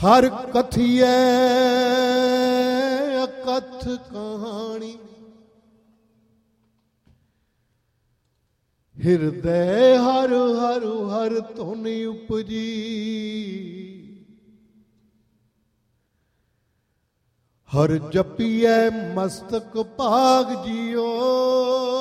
ਹਰ ਕਥੀਐ ਅਕਥ ਕਹਾਣੀ, ਹਿਰਦੈ ਹਰ ਹਰ ਹਰ ਧੁਨ ਉਪਜੀ। ਹਰ ਜਪੀਐ ਮਸਤਕ ਭਾਗ ਜਿਓ,